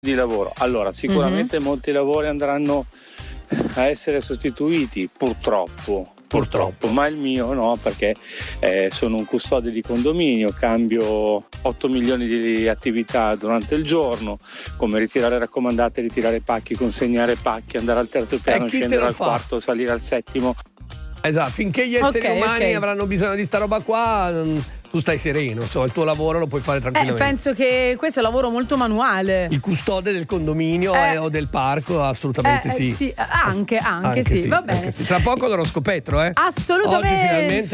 di lavoro. Allora, sicuramente molti lavori andranno a essere sostituiti, purtroppo, ma il mio no, perché sono un custode di condominio, cambio 8 milioni di attività durante il giorno, come ritirare raccomandate, ritirare pacchi, consegnare pacchi, andare al terzo piano, scendere al quarto, salire al settimo. Esatto, finché gli esseri umani avranno bisogno di sta roba qua, tu stai sereno, insomma, il tuo lavoro lo puoi fare tranquillamente. Penso che questo è un lavoro molto manuale. Il custode del condominio o del parco, assolutamente sì. Anche sì, va bene. Tra poco l'oroscopettro, Assolutamente. Oggi finalmente